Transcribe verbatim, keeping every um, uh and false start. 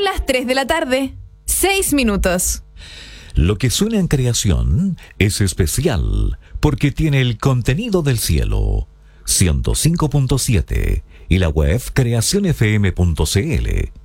Son las tres de la tarde, seis minutos. Lo que suena en creación es especial porque tiene el contenido del cielo. ciento cinco punto siete y la web creación f m punto c l.